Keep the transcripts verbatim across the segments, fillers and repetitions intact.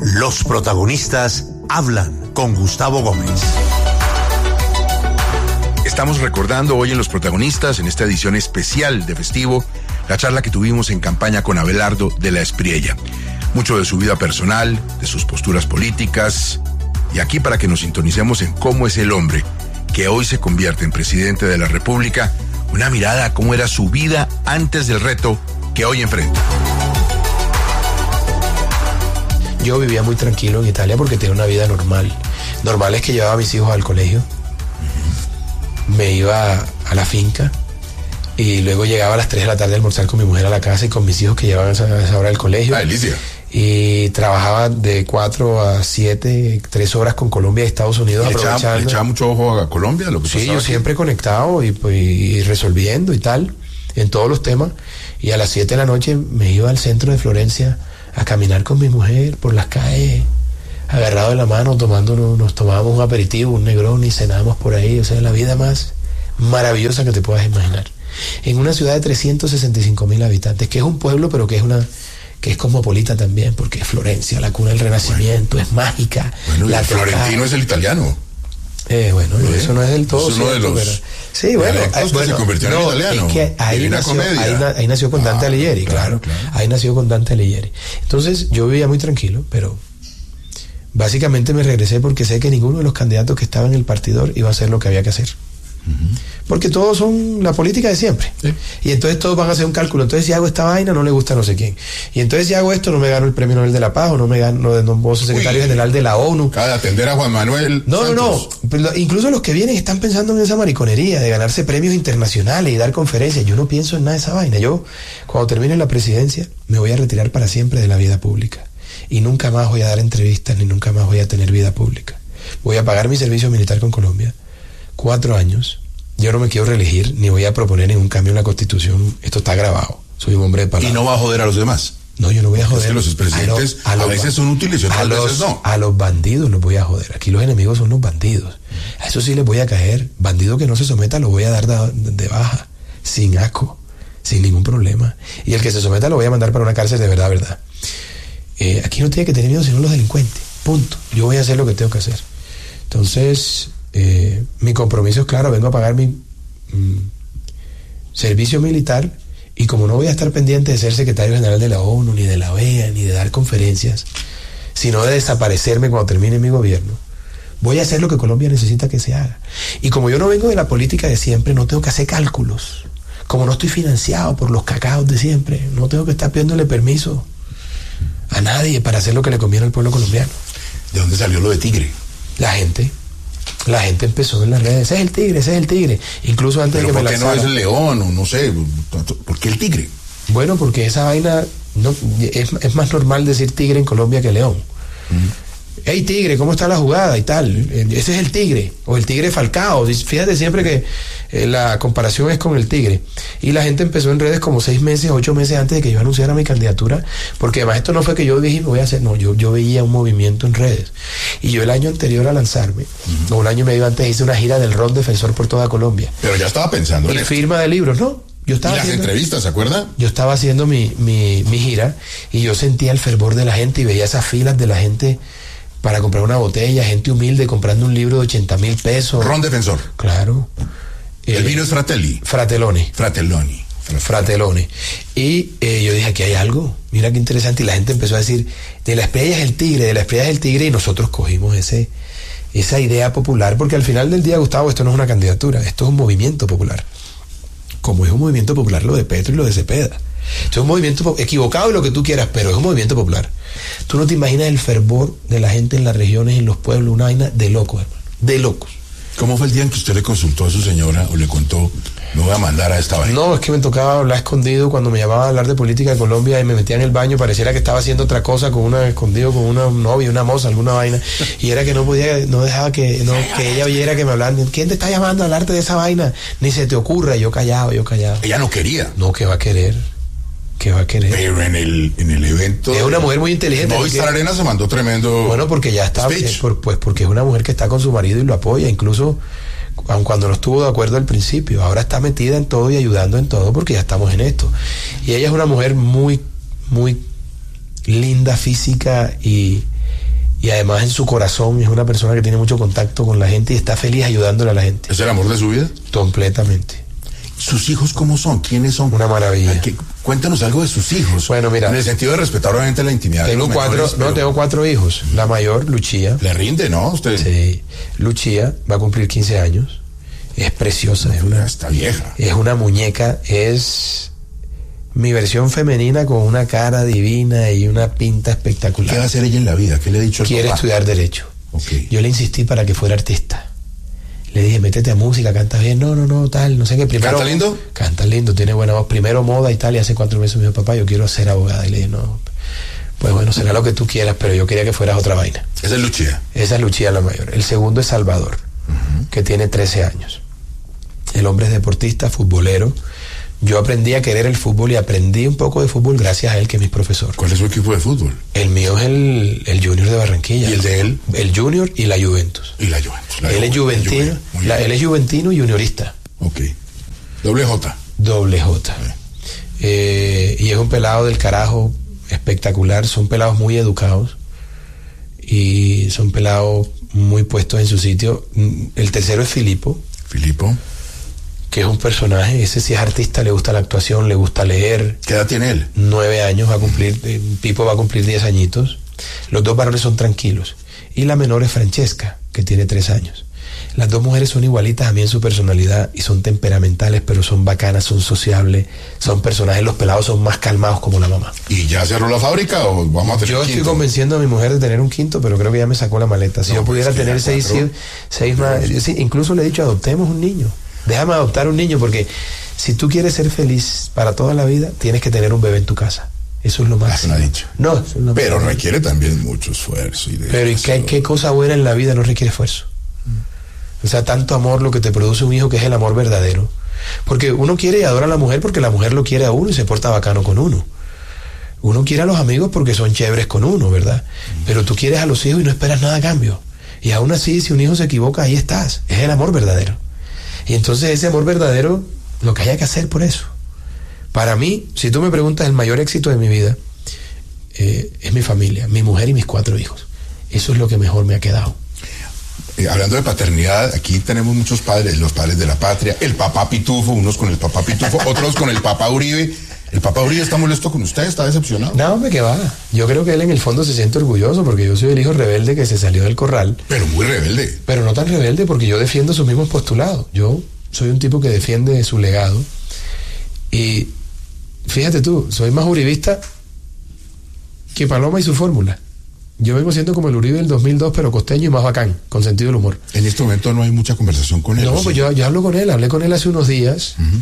Los protagonistas hablan con Gustavo Gómez. Estamos recordando hoy en Los Protagonistas, en esta edición especial de Festivo, la charla que tuvimos en campaña con Abelardo de la Espriella. Mucho de su vida personal, de sus posturas políticas, y aquí para que nos sintonicemos en cómo es el hombre que hoy se convierte en presidente de la República, una mirada a cómo era su vida antes del reto que hoy enfrenta. Yo vivía muy tranquilo en Italia porque tenía una vida normal. Normal es que llevaba a mis hijos al colegio, me iba a la finca y luego llegaba a las tres de la tarde a almorzar con mi mujer a la casa y con mis hijos que llevaban a esa, a esa hora al colegio. Ah, delicia. Y trabajaba de cuatro a siete, tres horas con Colombia y Estados Unidos. ¿Le aprovechando. echaba, ¿Le echaba mucho ojo a Colombia? Lo que sí, yo aquí? siempre conectado y, pues, y resolviendo y tal, en todos los temas. Y a las siete de la noche me iba al centro de Florencia a caminar con mi mujer por las calles, agarrado de la mano, tomándonos, nos tomábamos un aperitivo, un Negroni, cenábamos por ahí. O sea, la vida más maravillosa que te puedas imaginar. En una ciudad de trescientos sesenta y cinco mil habitantes, que es un pueblo, pero que es una que es cosmopolita también, porque es Florencia, la cuna del Renacimiento, bueno, es mágica. Bueno, la el florentino es el italiano. Eh, bueno, ¿Eh? eso no es del todo es uno cierto, de los pero, sí, bueno, que bueno, se convirtió no, en italiano. Es que ahí nació, ahí, na, ahí nació con ah, Dante Alighieri, claro, claro, claro. Ahí nació con Dante Alighieri. Entonces yo vivía muy tranquilo, pero básicamente me regresé porque sé que ninguno de los candidatos que estaban en el partidor iba a hacer lo que había que hacer. Uh-huh. Porque todos son la política de siempre. Sí. Y entonces todos van a hacer un cálculo. Entonces si hago esta vaina no le gusta a no sé quién. Y entonces si hago esto no me gano el premio Nobel de la Paz o no me gano, no puedo ser secretario Uy, general de la ONU. Cada atender a Juan Manuel No, Santos. no, no. Pero incluso los que vienen están pensando en esa mariconería de ganarse premios internacionales y dar conferencias. Yo no pienso en nada de esa vaina. Yo, cuando termine la presidencia, me voy a retirar para siempre de la vida pública. Y nunca más voy a dar entrevistas ni nunca más voy a tener vida pública. Voy a pagar mi servicio militar con Colombia. Cuatro años. Yo no me quiero reelegir, ni voy a proponer ningún cambio en la Constitución. Esto está grabado. Soy un hombre de palabra. ¿Y no va a joder a los demás? No, yo no voy a joder. Es que los expresidentes a, lo, a, a veces son útiles y otras veces no. A los bandidos los voy a joder. Aquí los enemigos son los bandidos. A eso sí les voy a caer. Bandido que no se someta lo voy a dar de, de baja, sin asco, sin ningún problema. Y el que se someta lo voy a mandar para una cárcel de verdad, verdad. Eh, aquí no tiene que tener miedo sino los delincuentes. Punto. Yo voy a hacer lo que tengo que hacer. Entonces... Eh, mi compromiso es claro, vengo a pagar mi mm, servicio militar y como no voy a estar pendiente de ser secretario general de la ONU, ni de la O E A, ni de dar conferencias, sino de desaparecerme cuando termine mi gobierno, voy a hacer lo que Colombia necesita que se haga. Y como yo no vengo de la política de siempre, no tengo que hacer cálculos. Como no estoy financiado por los cacaos de siempre, no tengo que estar pidiéndole permiso a nadie para hacer lo que le conviene al pueblo colombiano. ¿De dónde salió lo de tigre? La gente. La gente empezó en las redes, ese es el tigre, ese es el tigre. Incluso antes ¿Pero de que por me qué lanzara, no es el león o no sé? ¿Por qué el tigre? Bueno, porque esa vaina no, es, es más normal decir tigre en Colombia que león. Uh-huh. Hey tigre, ¿cómo está la jugada? Y tal, ese es el tigre, o el tigre Falcao. Fíjate siempre que eh, la comparación es con el tigre. Y la gente empezó en redes como seis meses, ocho meses antes de que yo anunciara mi candidatura, porque además esto no fue que yo dije voy a hacer, no, yo, yo veía un movimiento en redes. Y yo el año anterior a lanzarme, uh-huh. o un año y medio antes, hice una gira del rock defensor por toda Colombia. Pero ya estaba pensando en y firma de libros, ¿no? Yo estaba y las haciendo, entrevistas, ¿se acuerda? Yo estaba haciendo mi, mi, mi gira y yo sentía el fervor de la gente y veía esas filas de la gente para comprar una botella, gente humilde comprando un libro de ochenta mil pesos. Ron defensor. Claro. El eh, vino es Fratelli. Fratelloni. Fratelloni. Fratelloni. Y eh, yo dije, aquí hay algo. Mira qué interesante. Y la gente empezó a decir, de la Espriella es el tigre, de la Espriella es el tigre. Y nosotros cogimos ese, esa idea popular, porque al final del día, Gustavo, esto no es una candidatura, esto es un movimiento popular. Como es un movimiento popular lo de Petro y lo de Cepeda. Esto es un movimiento equivocado y lo que tú quieras, pero es un movimiento popular. Tú no te imaginas el fervor de la gente en las regiones, en los pueblos, una vaina de locos, hermano, de locos. ¿Cómo fue el día en que usted le consultó a su señora o le contó, me voy a mandar a esta vaina? No, es que me tocaba hablar escondido cuando me llamaban a hablar de política de Colombia y me metía en el baño, pareciera que estaba haciendo otra cosa con una escondido con una novia, una moza, alguna vaina, y era que no podía, no dejaba que, no, que ella oyera que me hablaran. ¿Quién te está llamando a hablarte de esa vaina? Ni se te ocurra. Yo callaba, yo callaba. Ella no quería. No, ¿qué va a querer? ¿Qué va a querer? Pero en el, en el evento... Es una mujer muy inteligente. Movistar Arena se mandó tremendo... Bueno, porque ya está... Eh, por, pues porque es una mujer que está con su marido y lo apoya, incluso aun cuando no estuvo de acuerdo al principio. Ahora está metida en todo y ayudando en todo porque ya estamos en esto. Y ella es una mujer muy, muy linda física y, y además en su corazón es una persona que tiene mucho contacto con la gente y está feliz ayudándole a la gente. ¿Es el amor de su vida? Completamente. ¿Sus hijos cómo son? ¿Quiénes son? Una maravilla. ¿Qué? Cuéntanos algo de sus hijos. Bueno, mira. En el sentido de respetar obviamente la intimidad. Tengo de los cuatro, menores, no, tengo cuatro hijos. La mayor, Luchía. Le rinde, ¿no? Usted. Sí. Luchía va a cumplir quince años. Es preciosa, es una. Está vieja. Es una muñeca, es mi versión femenina con una cara divina y una pinta espectacular. ¿Qué va a hacer ella en la vida? ¿Qué le ha dicho el Quiere papá? estudiar Derecho. Okay. Yo le insistí para que fuera artista. Le dije, métete a música, canta bien. No, no, no, tal, no sé qué. Primero, ¿Canta lindo? Canta lindo, tiene buena voz. Primero moda y tal, y hace cuatro meses me dijo, papá, yo quiero ser abogada. Y le dije, no, pues bueno, será lo que tú quieras, pero yo quería que fueras otra vaina. Esa es Luchía. Esa es Luchía la mayor. El segundo es Salvador, uh-huh. que tiene trece años. El hombre es deportista, futbolero. Yo aprendí a querer el fútbol y aprendí un poco de fútbol gracias a él, que es mi profesor. ¿Cuál es su equipo de fútbol? El mío es el, el Junior de Barranquilla. ¿Y el de él? El Junior y la Juventus. Y la Juventus. La él, es juventino, la, él es juventino y juniorista. Ok. Doble J. Doble J. Eh. Eh, y es un pelado del carajo espectacular. Son pelados muy educados y son pelados muy puestos en su sitio. El tercero es Filipo. Filipo. Que es un personaje, ese sí es artista, le gusta la actuación, le gusta leer. ¿Qué edad tiene él? Nueve años, va a cumplir, eh, Pipo va a cumplir diez añitos. Los dos varones son tranquilos. Y la menor es Francesca, que tiene tres años. Las dos mujeres son igualitas a mí en su personalidad y son temperamentales, pero son bacanas, son sociables, son personajes. Los pelados son más calmados como la mamá. ¿Y ya cerró la fábrica o vamos a tener Yo estoy quinto? convenciendo a mi mujer de tener un quinto, pero creo que ya me sacó la maleta. Si no, yo pudiera tener seis, seis, seis más, sí, incluso le he dicho, adoptemos un niño. Déjame adoptar un niño, porque si tú quieres ser feliz para toda la vida, tienes que tener un bebé en tu casa. Eso es lo más. Eso no ha dicho. No, eso es lo pero más requiere también mucho esfuerzo. Y pero ¿y qué, qué cosa buena en la vida no requiere esfuerzo? Mm. O sea, tanto amor lo que te produce un hijo, que es el amor verdadero. Porque uno quiere y adora a la mujer porque la mujer lo quiere a uno y se porta bacano con uno. Uno quiere a los amigos porque son chéveres con uno, ¿verdad? Mm. Pero tú quieres a los hijos y no esperas nada a cambio. Y aún así, si un hijo se equivoca, ahí estás. Es el amor verdadero. Y entonces ese amor verdadero, lo que haya que hacer por eso. Para mí, si tú me preguntas, el mayor éxito de mi vida eh, es mi familia, mi mujer y mis cuatro hijos. Eso es lo que mejor me ha quedado. Eh, hablando de paternidad, aquí tenemos muchos padres, los padres de la patria, el papá Pitufo, unos con el papá Pitufo, otros con el papá Uribe. ¿El papá Uribe está molesto con usted? ¿Está decepcionado? No, hombre, que va. Yo creo que él en el fondo se siente orgulloso porque yo soy el hijo rebelde que se salió del corral. Pero muy rebelde. Pero no tan rebelde porque yo defiendo sus mismos postulados. Yo soy un tipo que defiende su legado. Y fíjate tú, soy más uribista que Paloma y su fórmula. Yo vengo siendo como el Uribe del dos mil dos, pero costeño y más bacán, con sentido del humor. En este momento no hay mucha conversación con él. No, pues yo, yo hablo con él, hablé con él hace unos días. Uh-huh.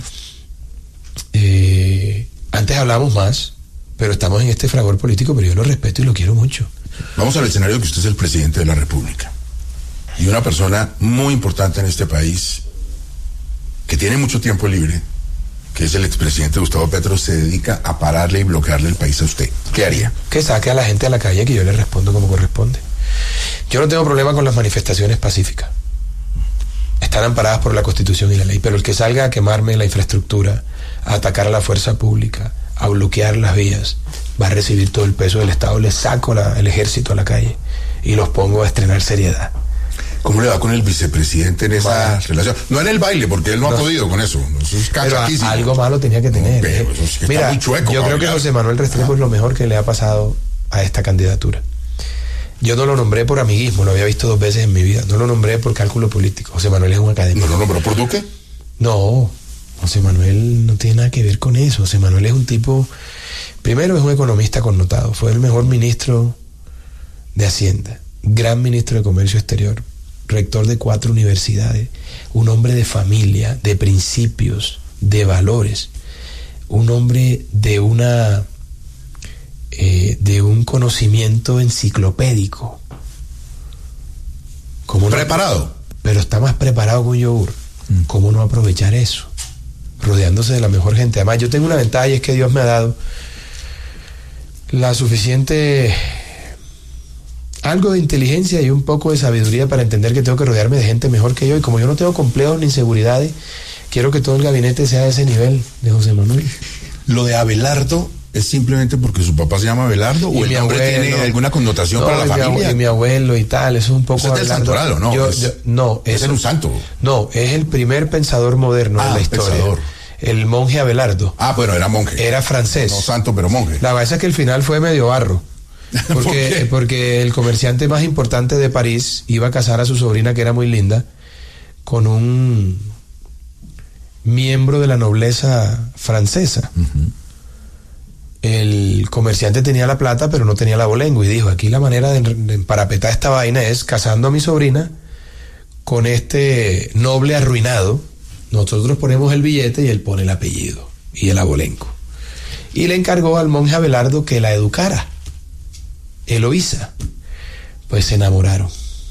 Eh... Antes hablábamos más, pero estamos en este fragor político, pero yo lo respeto y lo quiero mucho. Vamos al escenario que usted es el presidente de la República y una persona muy importante en este país que tiene mucho tiempo libre, que es el expresidente Gustavo Petro, se dedica a pararle y bloquearle el país a usted. ¿Qué haría? Que saque a la gente a la calle, que yo le respondo como corresponde. Yo no tengo problema con las manifestaciones pacíficas. Están amparadas por la Constitución y la ley, pero el que salga a quemarme la infraestructura, a atacar a la fuerza pública, a bloquear las vías, va a recibir todo el peso del Estado. Le saco la, el ejército a la calle y los pongo a estrenar seriedad. ¿Cómo le va con el vicepresidente en esa bueno, relación? No en el baile, porque él no, no ha podido con eso. Eso es pero algo malo tenía que tener. No, pero eso es que Mira, está muy chueco, yo creo que José Manuel Restrepo ah. es lo mejor que le ha pasado a esta candidatura. Yo no lo nombré por amiguismo, lo había visto dos veces en mi vida. No lo nombré por cálculo político. José Manuel es un académico. ¿No lo nombró por Duque? No, José Manuel no tiene nada que ver con eso. José Manuel es un tipo, primero es un economista connotado, fue el mejor ministro de Hacienda, gran ministro de Comercio Exterior, rector de cuatro universidades, un hombre de familia, de principios, de valores, un hombre de una eh, de un conocimiento enciclopédico. ¿Cómo no? Preparado. Pero está más preparado que un yogur. Mm. ¿Cómo no aprovechar eso? Rodeándose de la mejor gente. Además, yo tengo una ventaja y es que Dios me ha dado la suficiente algo de inteligencia y un poco de sabiduría para entender que tengo que rodearme de gente mejor que yo. Y como yo no tengo complejos ni inseguridades, quiero que todo el gabinete sea de ese nivel de José Manuel. Lo de Abelardo es simplemente porque su papá se llama Abelardo o el nombre abuelo, tiene alguna connotación no, para la y familia? Mi, y mi abuelo y tal, eso es un poco... Usted es del santoral, ¿o no? Yo, es, yo, no, es eso, un santo. No, es el primer pensador moderno ah, de la historia. Pensador. El monje Abelardo. Ah, bueno, era monje. Era francés. No santo, pero monje. La verdad es que el final fue medio barro. Porque, ¿Por qué? porque el comerciante más importante de París iba a casar a su sobrina, que era muy linda, con un miembro de la nobleza francesa. Uh-huh. El comerciante tenía la plata, pero no tenía la abolengo, y dijo, aquí la manera de, de parapetar esta vaina es casando a mi sobrina con este noble arruinado. Nosotros ponemos el billete y él pone el apellido y el abolengo. Y le encargó al monje Abelardo que la educara. Eloísa. Pues se enamoraron.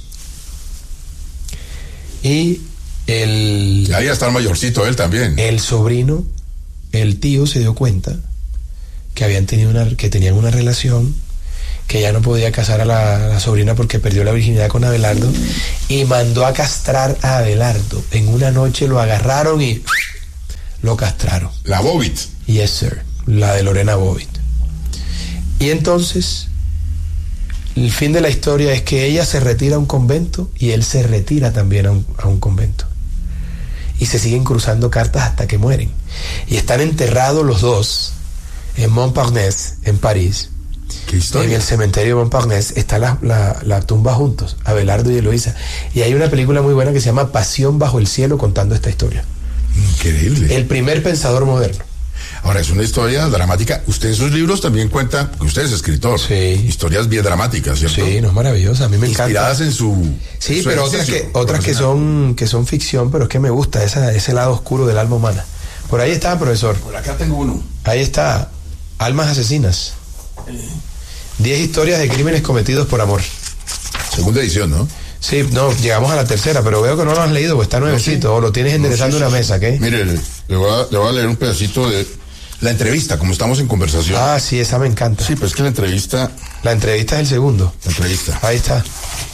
Y el... Ahí está el mayorcito, él también. El sobrino, el tío se dio cuenta que habían tenido una, que tenían una relación, que ya no podía casar a la, a la sobrina porque perdió la virginidad con Abelardo, y mandó a castrar a Abelardo. En una noche lo agarraron y lo castraron. La Bobbitt. Yes, sir. La de Lorena Bobbitt. Y entonces, el fin de la historia es que ella se retira a un convento y él se retira también a un, a un convento. Y se siguen cruzando cartas hasta que mueren. Y están enterrados los dos en Montparnasse, en París. ¿Qué historia? En el cementerio de Montparnasse está la, la, la tumba juntos, Abelardo y Eloísa. Y hay una película muy buena que se llama Pasión bajo el cielo, contando esta historia. Increíble. El primer pensador moderno. Ahora, es una historia dramática. Usted en sus libros también cuenta, que usted es escritor. Sí. Historias bien dramáticas, ¿cierto? Sí, no es maravillosa, a mí me encanta. Inspiradas en su... Sí, su pero otras que, otras que son que son ficción, pero es que me gusta esa, ese lado oscuro del alma humana. Por ahí está, profesor. Por acá tengo uno. Ahí está, Almas Asesinas. Diez historias de crímenes cometidos por amor. Segunda edición, ¿no? Sí, no, llegamos a la tercera, pero veo que no lo has leído, pues está nuevecito, no, sí. O lo tienes enderezando no, sí, una sí. mesa, ¿qué? Mire, le, le, voy a, le voy a leer un pedacito de la entrevista, como estamos en conversación. Ah, sí, esa me encanta. Sí, pero es que la entrevista... La entrevista es el segundo. La entrevista. Ahí está.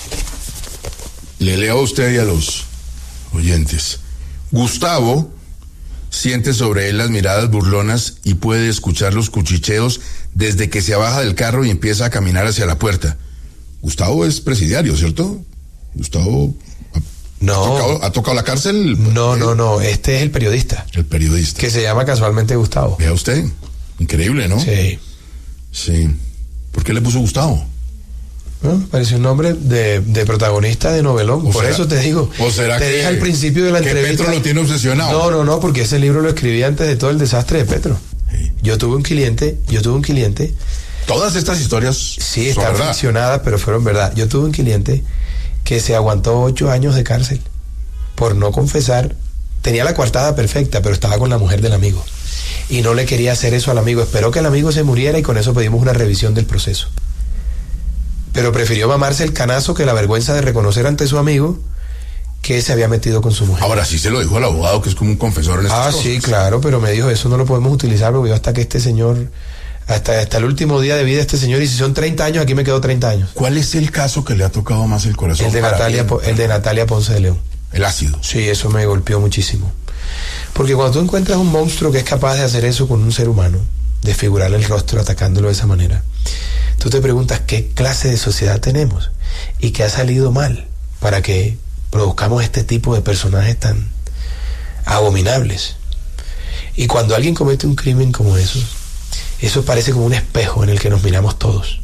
Le leo a usted y a los oyentes. Gustavo siente sobre él las miradas burlonas y puede escuchar los cuchicheos desde que se baja del carro y empieza a caminar hacia la puerta. Gustavo es presidiario, ¿cierto? Gustavo ha, no. ha, tocado, ha tocado la cárcel. No, ¿Eh? no, no, este es el periodista. El periodista. Que se llama casualmente Gustavo. Vea usted, increíble, ¿no? Sí. Sí. ¿Por qué le puso Gustavo? Bueno, parece un nombre de, de protagonista de novelón, por será, eso te digo. ¿O será te que, dije al principio de la que entrevista. Petro lo tiene obsesionado? No, no, no, porque ese libro lo escribí antes de todo el desastre de Petro. Sí. Yo tuve un cliente, yo tuve un cliente. Todas estas historias sí están ficcionadas, pero fueron verdad. Yo tuve un cliente que se aguantó ocho años de cárcel por no confesar. Tenía la coartada perfecta, pero estaba con la mujer del amigo y no le quería hacer eso al amigo. Esperó que el amigo se muriera y con eso pedimos una revisión del proceso. Pero prefirió mamarse el canazo que la vergüenza de reconocer ante su amigo que se había metido con su mujer. Ahora sí se lo dijo al abogado, que es como un confesor en estas Ah, cosas. sí, claro, pero me dijo, eso no lo podemos utilizar porque yo hasta que este señor, hasta, hasta el último día de vida de este señor, y si son treinta años, aquí me quedo treinta años. ¿Cuál es el caso que le ha tocado más el corazón? El de Natalia, el de Natalia Ponce de León. El ácido. Sí, eso me golpeó muchísimo. Porque cuando tú encuentras un monstruo que es capaz de hacer eso con un ser humano, desfigurar el rostro atacándolo de esa manera, tú te preguntas qué clase de sociedad tenemos y qué ha salido mal para que produzcamos este tipo de personajes tan abominables. Y cuando alguien comete un crimen como eso, eso parece como un espejo en el que nos miramos todos.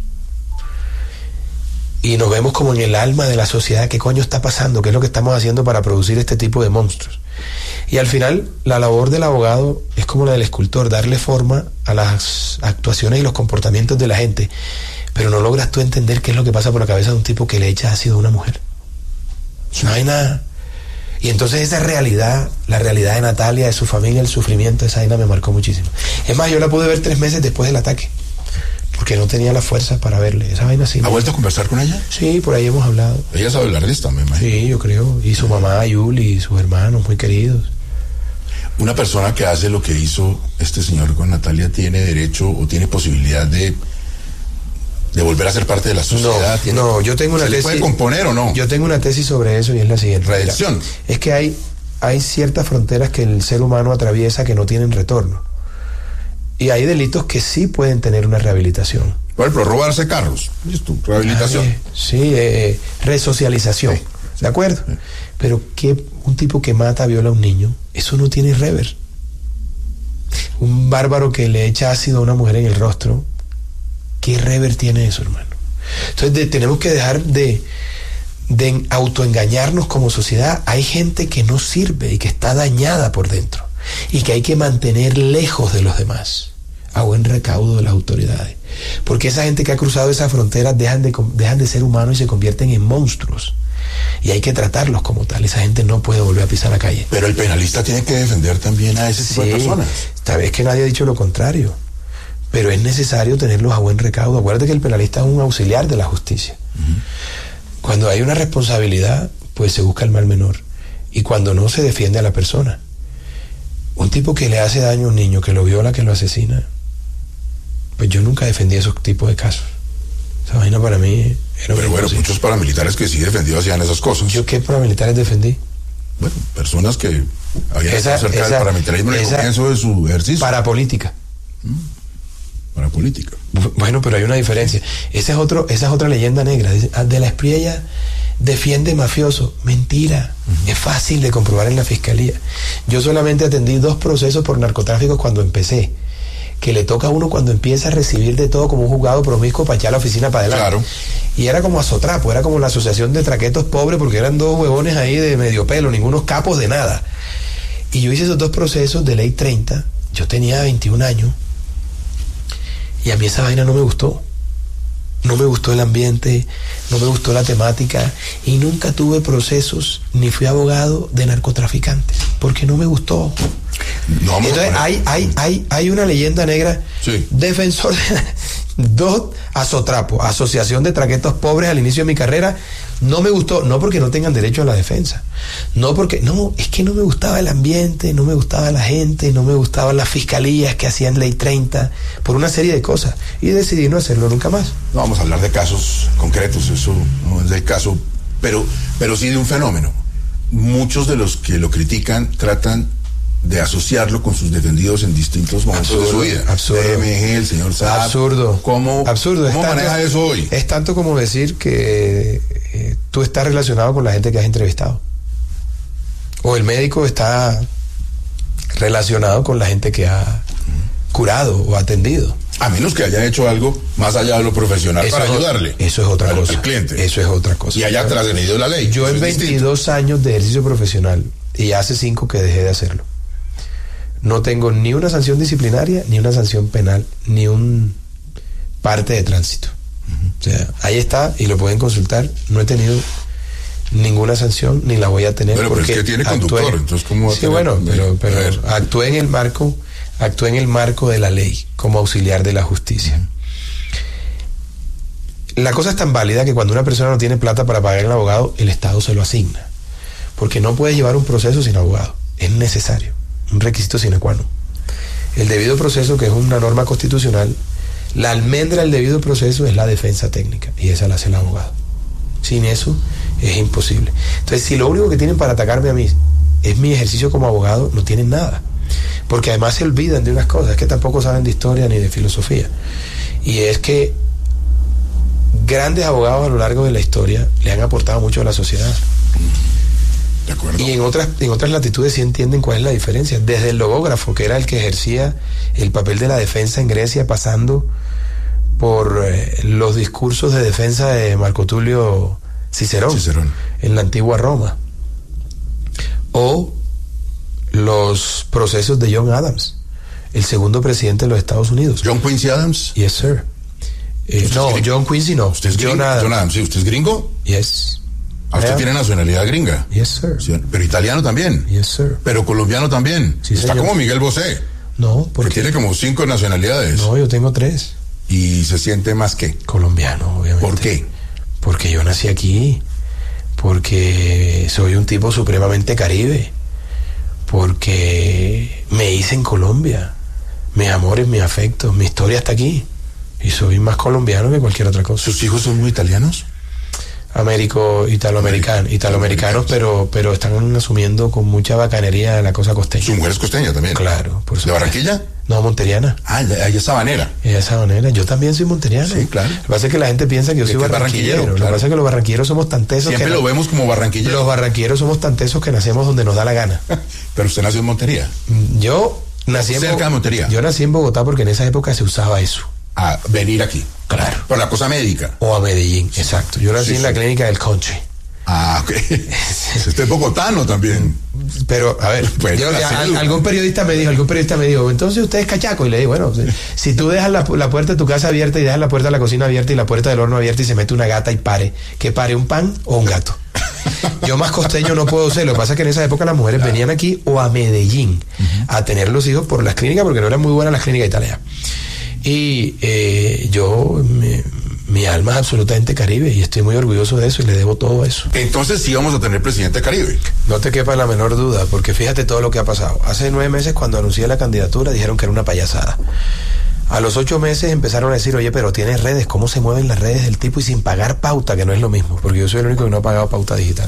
Y nos vemos como en el alma de la sociedad, qué coño está pasando, qué es lo que estamos haciendo para producir este tipo de monstruos. Y al final, la labor del abogado es como la del escultor, darle forma a las actuaciones y los comportamientos de la gente, pero no logras tú entender qué es lo que pasa por la cabeza de un tipo que le echa ácido a una mujer. No hay nada. Y entonces esa realidad, la realidad de Natalia, de su familia, el sufrimiento, esa vaina me marcó muchísimo. Es más, yo la pude ver tres meses después del ataque, porque no tenía la fuerza para verle. Esa vaina sí. ¿Ha vuelto a conversar con ella? Sí, por ahí hemos hablado. Ella sabe hablar de esto, me imagino. Sí, yo creo. Y su mamá, Yuli, y sus hermanos muy queridos. Una persona que hace lo que hizo este señor con Natalia tiene derecho o tiene posibilidad de, de volver a ser parte de la sociedad. No, ¿Tiene, no, yo tengo una ¿se tesis. le puede componer o no? Yo tengo una tesis sobre eso y es la siguiente. Redención. Mira, es que hay, hay ciertas fronteras que el ser humano atraviesa que no tienen retorno. Y hay delitos que sí pueden tener una rehabilitación. Por ejemplo, robarse carros. ¿Listo? Rehabilitación. Eh, sí, eh, resocialización. Sí, sí, ¿de acuerdo? Sí. Pero que un tipo que mata, viola a un niño, eso no tiene rever. Un bárbaro que le echa ácido a una mujer en el rostro, ¿qué rever tiene eso, hermano? Entonces de, tenemos que dejar de, de autoengañarnos como sociedad. Hay gente que no sirve y que está dañada por dentro y que hay que mantener lejos de los demás, a buen recaudo de las autoridades, porque esa gente que ha cruzado esas fronteras dejan de, dejan de ser humanos y se convierten en monstruos, y hay que tratarlos como tal. Esa gente no puede volver a pisar la calle. Pero el penalista tiene que defender también a ese tipo sí, de personas. Tal vez que nadie ha dicho lo contrario, pero es necesario tenerlos a buen recaudo. Acuérdate que el penalista es un auxiliar de la justicia. Uh-huh. Cuando hay una responsabilidad, pues se busca el mal menor, y cuando no, se defiende a la persona. Un tipo que le hace daño a un niño, que lo viola, que lo asesina, pues yo nunca defendí esos tipos de casos. Esa vaina para mí era... Pero bueno, muchos paramilitares que sí defendidos hacían esas cosas. ¿Yo qué paramilitares defendí? Bueno, personas que habían esa, estado cerca esa, del paramilitarismo en el comienzo de su ejercicio. Parapolítica. ¿Mm? Parapolítica. Bueno, pero hay una diferencia. Esa es, otro, esa es otra leyenda negra. De la Espriella defiende mafioso. Mentira. Uh-huh. Es fácil de comprobar en la fiscalía. Yo solamente atendí dos procesos por narcotráfico cuando empecé, que le toca a uno cuando empieza a recibir de todo como un juzgado promiscuo para echar la oficina para adelante. Claro. Y era como azotrapo, era como la asociación de traquetos pobres, porque eran dos huevones ahí de medio pelo, ningunos capos de nada. Y yo hice esos dos procesos de ley treinta, yo tenía veintiún años, y a mí esa vaina no me gustó. No me gustó el ambiente, no me gustó la temática, y nunca tuve procesos ni fui abogado de narcotraficantes, porque no me gustó. No, entonces hay, hay, hay, hay una leyenda negra. Sí. Defensor de dos azotrapo, asociación de traquetos pobres al inicio de mi carrera. No me gustó, no porque no tengan derecho a la defensa, no porque, no, es que no me gustaba el ambiente, no me gustaba la gente, no me gustaban las fiscalías que hacían ley treinta, por una serie de cosas, y decidí no hacerlo nunca más. No vamos a hablar de casos concretos, eso no es del caso, pero, pero sí de un fenómeno. Muchos de los que lo critican tratan de asociarlo con sus defendidos en distintos momentos absurdo, de su vida. Absurdo. D M G, el señor Saab. Absurdo. ¿Cómo, absurdo. ¿cómo tanto, maneja eso hoy? Es tanto como decir que eh, tú estás relacionado con la gente que has entrevistado. O el médico está relacionado con la gente que ha curado o atendido. A menos que haya hecho algo más allá de lo profesional eso para es, ayudarle. Eso es otra al, cosa. Al cliente. Eso es otra cosa. Y haya trasgredido la ley. Yo en veintidós distinto. años de ejercicio profesional, y hace cinco que dejé de hacerlo, no tengo ni una sanción disciplinaria, ni una sanción penal, ni un parte de tránsito. Uh-huh. O sea, ahí está, y lo pueden consultar. No he tenido ninguna sanción, ni la voy a tener. Pero, porque pero es que tiene conductor, actué, entonces ¿cómo va a sí, tener? bueno, pero, pero actué en el marco, actué en el marco de la ley, como auxiliar de la justicia. Uh-huh. La cosa es tan válida que cuando una persona no tiene plata para pagar el abogado, el Estado se lo asigna. Porque no puede llevar un proceso sin abogado. Es necesario. Un requisito sine qua non. El debido proceso, que es una norma constitucional, la almendra del debido proceso es la defensa técnica, y esa la hace el abogado. Sin eso es imposible. Entonces, si lo único que tienen para atacarme a mí es mi ejercicio como abogado, no tienen nada, porque además se olvidan de unas cosas, es que tampoco saben de historia ni de filosofía, y es que grandes abogados a lo largo de la historia le han aportado mucho a la sociedad. De acuerdo. Y en otras, en otras latitudes sí entienden cuál es la diferencia. Desde el logógrafo, que era el que ejercía el papel de la defensa en Grecia, pasando por eh, los discursos de defensa de Marco Tulio Cicerón, Cicerón en la antigua Roma, o los procesos de John Adams, el segundo presidente de los Estados Unidos. John Quincy Adams. Yes, sir. Eh, no, John Quincy no. ¿Usted es John gringo? Adams. John Adams, ¿sí? ¿Usted es gringo? Yes. Ah, usted tiene nacionalidad gringa. Yes, sir. Sí, pero italiano también. Yes, sir. Pero colombiano también. Sí, está señor. como Miguel Bosé. No, porque tiene como cinco nacionalidades. No, yo tengo tres. ¿Y se siente más qué? Colombiano, obviamente. ¿Por qué? Porque yo nací aquí. Porque soy un tipo supremamente caribe. Porque me hice en Colombia. Mis amores, mis afectos, mi historia está aquí. Y soy más colombiano que cualquier otra cosa. ¿Sus hijos son muy italianos? Américo, italoamericanos, italoamericanos, pero, pero están asumiendo con mucha bacanería la cosa costeña. ¿Su mujer es costeña también? Claro, por supuesto. ¿De Barranquilla? No, monteriana. Ah, ella es sabanera. Ella es sabanera. Yo también soy monteriano. Sí, claro. Lo que pasa es que la gente piensa que yo soy barranquillero. barranquillero claro. Lo que pasa es que los barranquilleros somos tan tesos Siempre que lo no, vemos como barranquilleros. Los barranquilleros somos tan tesos que nacemos donde nos da la gana. Pero usted nació en Montería. Yo nací en cerca de Montería. Yo nací en Bogotá porque en esa época se usaba eso. A venir aquí. Claro. Por la cosa médica. O a Medellín, exacto. Yo nací sí, en la sí. clínica del Conche. Ah, ok. Usted es bogotano también. Pero, a ver, pues, yo, a, algún periodista me dijo, algún periodista me dijo, entonces usted es cachaco. Y le digo, bueno, si, si tú dejas la, la puerta de tu casa abierta y dejas la puerta de la cocina abierta y la puerta del horno abierta y se mete una gata y pare, ¿qué pare, un pan o un gato? Yo más costeño no puedo ser. Lo que pasa es que en esa época las mujeres claro. venían aquí o a Medellín uh-huh. a tener los hijos por las clínicas, porque no eran muy buenas las clínicas italianas. Y eh, yo... Me, mi alma es absolutamente caribe y estoy muy orgulloso de eso y le debo todo eso. Entonces sí vamos a tener presidente caribe. No te quepa la menor duda, porque fíjate todo lo que ha pasado. Hace nueve meses cuando anuncié la candidatura dijeron que era una payasada. A los ocho meses empezaron a decir, oye, pero tienes redes, ¿cómo se mueven las redes del tipo y sin pagar pauta? Que no es lo mismo, porque yo soy el único que no ha pagado pauta digital.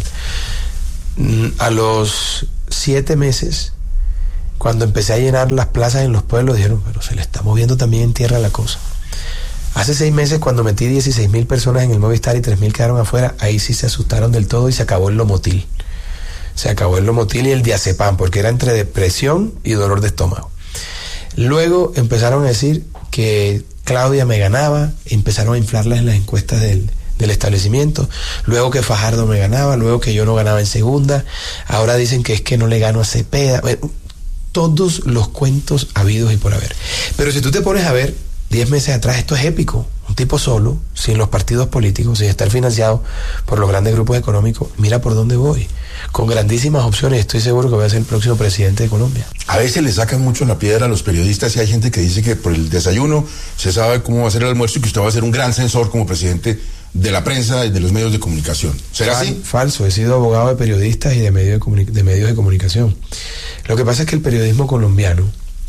A los siete meses, cuando empecé a llenar las plazas en los pueblos, dijeron, pero se le está moviendo también en tierra la cosa. Hace seis meses, cuando metí dieciséis mil personas en el Movistar y tres mil quedaron afuera, ahí sí se asustaron del todo y se acabó el Lomotil. Se acabó el Lomotil y el diazepam, porque era entre depresión y dolor de estómago. Luego empezaron a decir que Claudia me ganaba, empezaron a inflarlas en las encuestas del, del establecimiento, luego que Fajardo me ganaba, luego que yo no ganaba en segunda, ahora dicen que es que no le gano a Cepeda. Bueno, todos los cuentos habidos y por haber. Pero si tú te pones a ver, diez meses atrás, esto es épico. Un tipo solo, sin los partidos políticos, sin estar financiado por los grandes grupos económicos. Mira por dónde voy. Con grandísimas opciones. Estoy seguro que voy a ser el próximo presidente de Colombia. A veces le sacan mucho la piedra a los periodistas y hay gente que dice que por el desayuno se sabe cómo va a ser el almuerzo y que usted va a ser un gran censor como presidente de la prensa y de los medios de comunicación. ¿Será Fal- así? Falso. He sido abogado de periodistas y de, medio de, comuni- de medios de comunicación. Lo que pasa es que el periodismo colombiano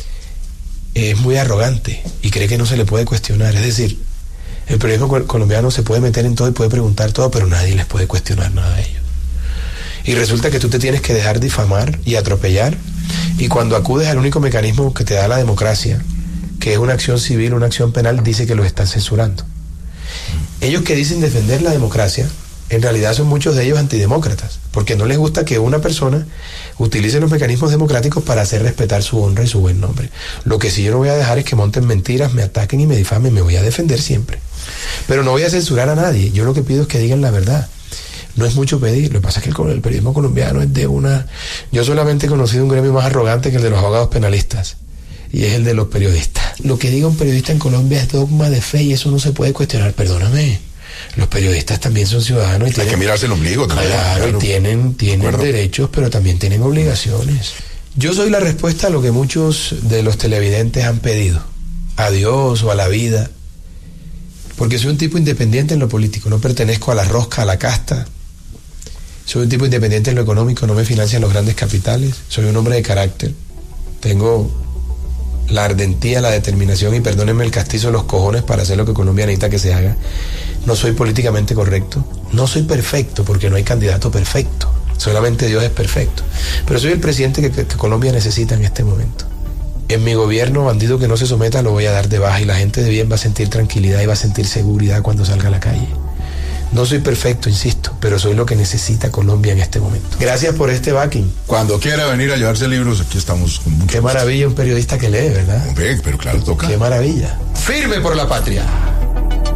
es muy arrogante y cree que no se le puede cuestionar. Es decir, el periodismo col- colombiano se puede meter en todo y puede preguntar todo, pero nadie les puede cuestionar nada a ellos. Y resulta que tú te tienes que dejar difamar y atropellar, y cuando acudes al único mecanismo que te da la democracia, que es una acción civil, una acción penal, dice que los están censurando. Ellos que dicen defender la democracia, en realidad son muchos de ellos antidemócratas, porque no les gusta que una persona utilice los mecanismos democráticos para hacer respetar su honra y su buen nombre. Lo que sí yo no voy a dejar es que monten mentiras, me ataquen y me difamen, me voy a defender siempre. Pero no voy a censurar a nadie, yo lo que pido es que digan la verdad. No es mucho pedir, lo que pasa es que el, el periodismo colombiano es de una... Yo solamente he conocido un gremio más arrogante que el de los abogados penalistas, y es el de los periodistas. Lo que diga un periodista en Colombia es dogma de fe y eso no se puede cuestionar, perdóname. Los periodistas también son ciudadanos y tienen... Hay que mirarse el ombligo también. Claro, claro. y tienen, tienen derechos, pero también tienen obligaciones. Yo soy la respuesta a lo que muchos de los televidentes han pedido, a Dios o a la vida, porque soy un tipo independiente en lo político, no pertenezco a la rosca, a la casta. Soy un tipo independiente en lo económico, no me financian los grandes capitales, soy un hombre de carácter, tengo la ardentía, la determinación y perdónenme el castizo, los cojones para hacer lo que Colombia necesita que se haga. No soy políticamente correcto, no soy perfecto porque no hay candidato perfecto, solamente Dios es perfecto, pero soy el presidente que, que, que Colombia necesita en este momento. En mi gobierno, bandido que no se someta lo voy a dar de baja y la gente de bien va a sentir tranquilidad y va a sentir seguridad cuando salga a la calle. No soy perfecto, insisto, pero soy lo que necesita Colombia en este momento. Gracias por este backing. Cuando quiera venir a llevarse libros, aquí estamos con mucho Qué gusto. Maravilla un periodista que lee, ¿verdad? Hombre, pero claro, toca. Qué maravilla. Firme por la patria.